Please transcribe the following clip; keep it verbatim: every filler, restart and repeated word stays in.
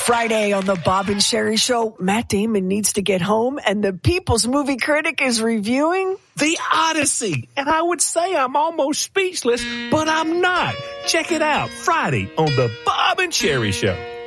Friday on the Bob and Sherry Show, Matt Damon needs to get home, and the People's Movie Critic is reviewing The Odyssey. And I would say I'm almost speechless, but I'm not. Check it out Friday on the Bob and Sherry Show.